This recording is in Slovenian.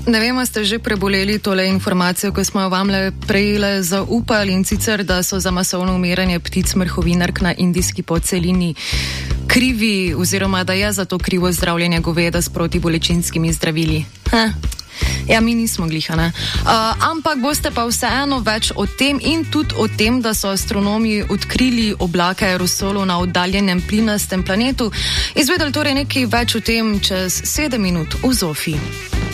Ne vem, ste že preboleli tole informacijo, ko smo jo vam le prejele zaupali, in sicer, da so za masovno umiranje ptic mrhovinark na indijski podcelini krivi, oziroma da je za to krivo zdravljenje goveda s protibolečinskimi zdravili. Ja, mi nismo gliha, ne? Ampak boste pa vseeno več o tem in tudi o tem, da so astronomi odkrili oblake aerosolov na oddaljenem plinastem planetu. Izvedeli torej nekaj več o tem čez 7 minut v Zofiji.